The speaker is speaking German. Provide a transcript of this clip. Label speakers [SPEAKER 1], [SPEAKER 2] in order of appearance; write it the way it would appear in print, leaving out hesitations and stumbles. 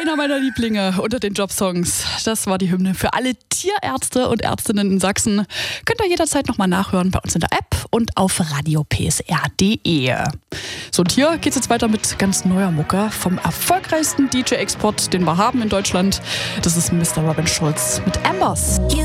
[SPEAKER 1] Einer meiner Lieblinge unter den Jobsongs. Das war die Hymne für alle Tierärzte und Ärztinnen in Sachsen. Könnt ihr jederzeit nochmal nachhören bei uns in der App und auf radiopsr.de. So, und hier geht's jetzt weiter mit ganz neuer Mucke vom erfolgreichsten DJ-Export, den wir haben in Deutschland. Das ist Mr. Robin Schulz mit Ambers.